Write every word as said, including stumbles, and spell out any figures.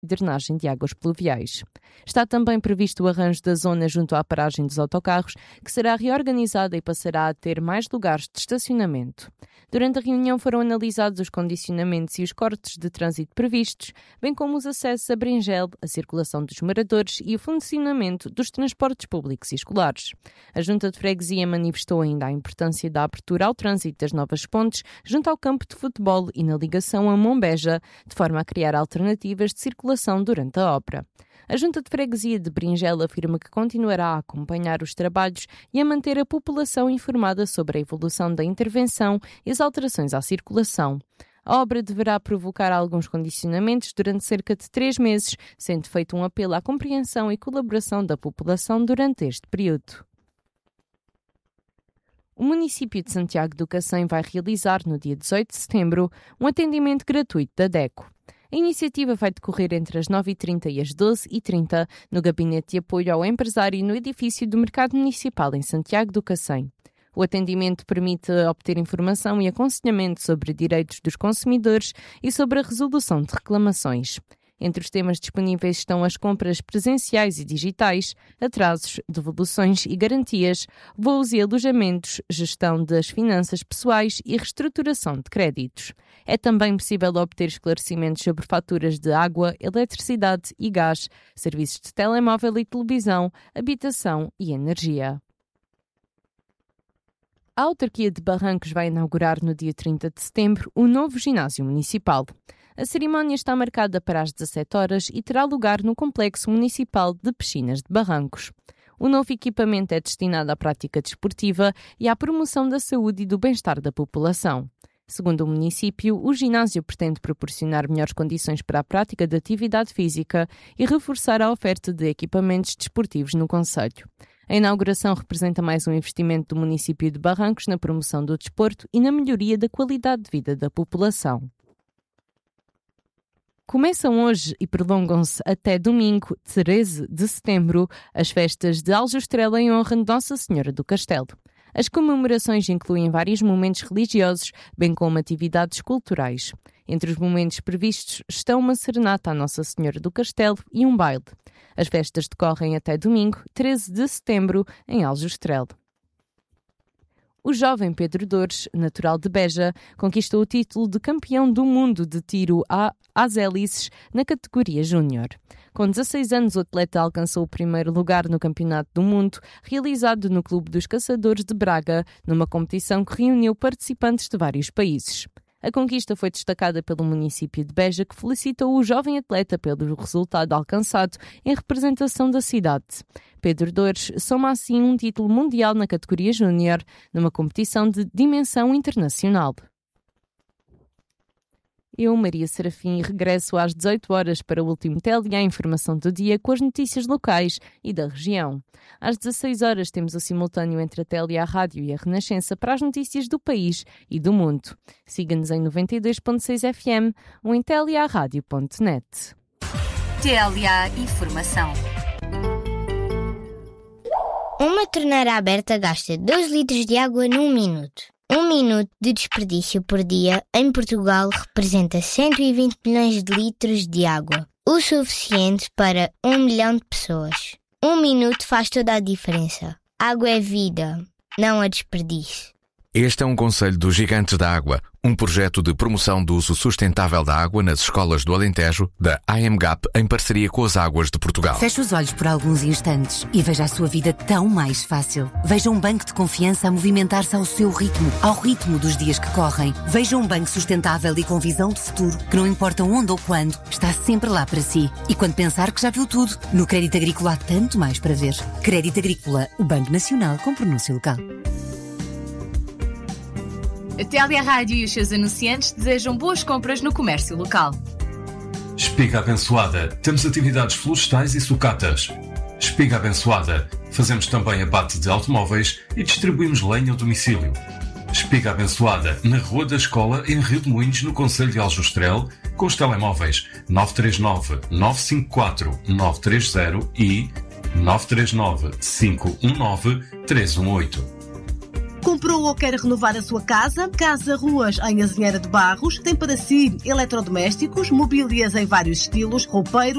drenagem de águas pluviais. Está também previsto o arranjo da zona junto à paragem dos autocarros, que será reorganizada e passará a ter mais lugares de estacionamento. Durante a reunião foram analisados os condicionamentos e os cortes de trânsito previstos, bem como os acessos a Bringel, a circulação dos moradores e o funcionamento dos transportes públicos e escolares. A Junta de Freguesia manifestou ainda a importância da abertura ao trânsito das novas pontes junto ao campo de futebol e na ligação a Monbeja, de forma a criar alternativas de circulação durante a obra. A Junta de Freguesia de Bringel afirma que continuará a acompanhar os trabalhos e a manter a população informada sobre a evolução da intervenção e as alterações à circulação. A obra deverá provocar alguns condicionamentos durante cerca de três meses, sendo feito um apelo à compreensão e colaboração da população durante este período. O município de Santiago do Cacém vai realizar, no dia dezoito de setembro, um atendimento gratuito da DECO. A iniciativa vai decorrer entre as nove e trinta e as doze e trinta no Gabinete de Apoio ao Empresário no edifício do Mercado Municipal em Santiago do Cacém. O atendimento permite obter informação e aconselhamento sobre direitos dos consumidores e sobre a resolução de reclamações. Entre os temas disponíveis estão as compras presenciais e digitais, atrasos, devoluções e garantias, voos e alojamentos, gestão das finanças pessoais e reestruturação de créditos. É também possível obter esclarecimentos sobre faturas de água, eletricidade e gás, serviços de telemóvel e televisão, habitação e energia. A autarquia de Barrancos vai inaugurar no dia trinta de setembro o novo ginásio municipal. A cerimónia está marcada para as dezassete horas e terá lugar no Complexo Municipal de Piscinas de Barrancos. O novo equipamento é destinado à prática desportiva e à promoção da saúde e do bem-estar da população. Segundo o município, o ginásio pretende proporcionar melhores condições para a prática de atividade física e reforçar a oferta de equipamentos desportivos no concelho. A inauguração representa mais um investimento do município de Barrancos na promoção do desporto e na melhoria da qualidade de vida da população. Começam hoje e prolongam-se até domingo, treze de setembro, as festas de Aljustrel em honra de Nossa Senhora do Castelo. As comemorações incluem vários momentos religiosos, bem como atividades culturais. Entre os momentos previstos estão uma serenata à Nossa Senhora do Castelo e um baile. As festas decorrem até domingo, treze de setembro, em Aljustrel. O jovem Pedro Dores, natural de Beja, conquistou o título de campeão do mundo de tiro às hélices na categoria júnior. Com dezasseis anos, o atleta alcançou o primeiro lugar no Campeonato do Mundo, realizado no Clube dos Caçadores de Braga, numa competição que reuniu participantes de vários países. A conquista foi destacada pelo município de Beja, que felicitou o jovem atleta pelo resultado alcançado em representação da cidade. Pedro Dores soma assim um título mundial na categoria júnior, numa competição de dimensão internacional. Eu, Maria Serafim, regresso às dezoito horas para o último T L A Informação do Dia com as notícias locais e da região. Às dezasseis horas temos o simultâneo entre a T L A Rádio e a Renascença para as notícias do país e do mundo. Siga-nos em noventa e dois ponto seis F M ou em t l a rádio ponto net. T L A Informação. Uma torneira aberta gasta dois litros de água num minuto. Um minuto de desperdício por dia em Portugal representa cento e vinte milhões de litros de água, o suficiente para um milhão de pessoas. Um minuto faz toda a diferença. Água é vida, não a desperdício. Este é um conselho dos Gigantes da Água, um projeto de promoção do uso sustentável da água nas escolas do Alentejo, da A M G A P, em parceria com as Águas de Portugal. Feche os olhos por alguns instantes e veja a sua vida tão mais fácil. Veja um banco de confiança a movimentar-se ao seu ritmo, ao ritmo dos dias que correm. Veja um banco sustentável e com visão de futuro, que não importa onde ou quando, está sempre lá para si. E quando pensar que já viu tudo, no Crédito Agrícola há tanto mais para ver. Crédito Agrícola, o Banco Nacional com pronúncia local. A T L A Rádio e os seus anunciantes desejam boas compras no comércio local. Espiga Abençoada. Temos atividades florestais e sucatas. Espiga Abençoada. Fazemos também abate de automóveis e distribuímos lenha ao domicílio. Espiga Abençoada. Na Rua da Escola, em Rio de Moinhos, no concelho de Aljustrel, com os telemóveis nove três nove, nove cinco quatro, nove três zero e nove três nove, cinco um nove, três um oito. Comprou ou quer renovar a sua casa? Casa Ruas, em Azinheira de Barros, tem para si eletrodomésticos, mobílias em vários estilos, roupeiros,